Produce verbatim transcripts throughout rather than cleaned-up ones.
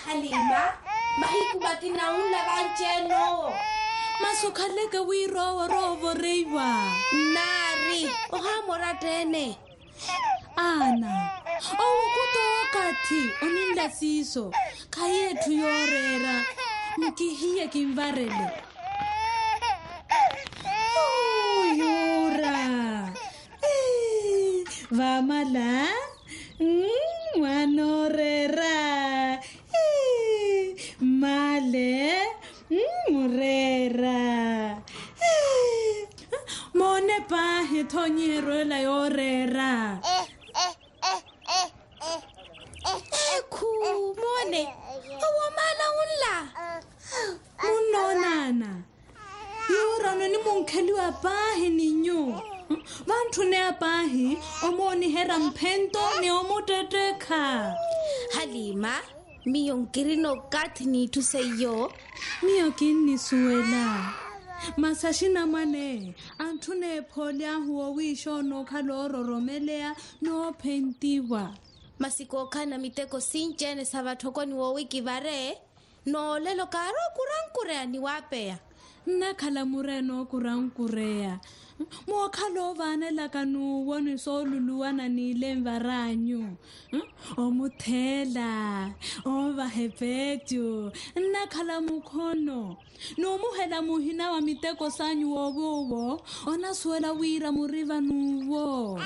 Halima, mahiku batina unla bancheno. Masukhaleka wiro rovo reiwa. Nari, oha moratene. Ana, owu kutokati oninda siso. Kayetu yorera. Mkihiye kimvarele. Oh, yura. Eh, vamala. Mm, wanorera. Eh, male. Mm, murera. Eh, mone pahe tonyero la yorera. Eku, mone. Awamala unla. Munonana. Yura no ni munkheli wa pahe ninyo. Vantu ne apahi omoni hera mphento ne omuteteka. Halima, miyonkirino katni tu seyo. Miyo kinni suela. Masashina mane antune polya huo wisho no kaloro romelea no pentiwa. Masiko kana miteko sinchene sabatoko ni wo wiki vare. No lelo karo kurankurea ni wapea. Nakhala mureno kurankurea. Mokhalo vana la kanu woni soluluwana ni lemvaranyu. Omuthela, ovahepetu, nakhala mukhono. No muhela muhina wa miteko sanyu wowo, ona suela wira muriva nuwo.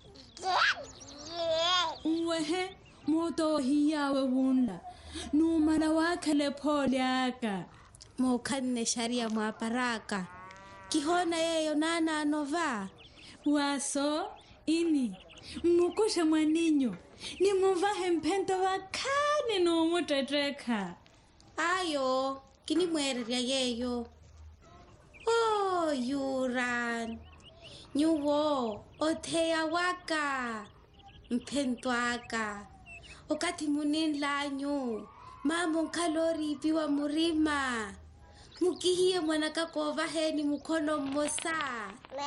Uwehe, moto hiyawe wunda. Numala wakele polyaka. Mokane sharia mwaparaka. Kihona yeyo nana anova. Waso, ini, mukushe mwaninyo. Ni muvahe mpento wakani no muteteka. Ayo, kini mwereria yeyo. Oh, yuran. Nyuwo, otea waka. Mpento waka. Okati munin lanyu. Mamo kalori piwa murima. Mukihiye mwanaka kova heni mukono mosa.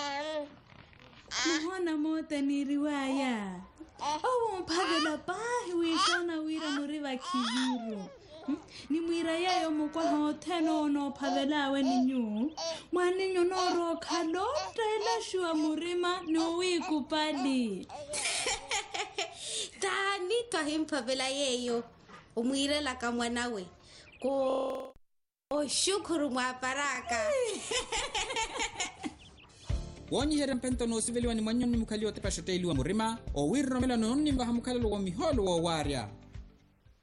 Muhona mote ni riwaya. Owo mpagela pahi wishona wira muriva kiviro. Ni mwira yayo mukwa hoteno no pavelawe ninyu. Mwaninyo noro kalota ila shua murima no wikupali. Tani twahimpavela yeyo. Umwire la kamwanawe. Ko o shukuru mwaparaka. Wonyi here mpento no siveli wani mwanyo ni mukali wote pashote iliwa murima. O wirro mela no nimba hamukali luwa miholo wa waria.